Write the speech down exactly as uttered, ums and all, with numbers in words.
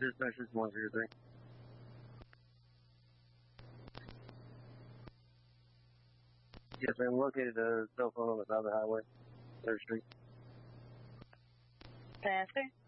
Dispatch one zero three. Yes, I'm located a cell phone on the side of the highway, third Street. Answer.